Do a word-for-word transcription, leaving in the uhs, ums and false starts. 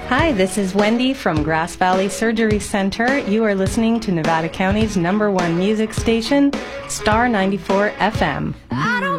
Hi, this is Wendy from Grass Valley Surgery Center. You are listening to Nevada County's number one music station, Star ninety-four F M. I don't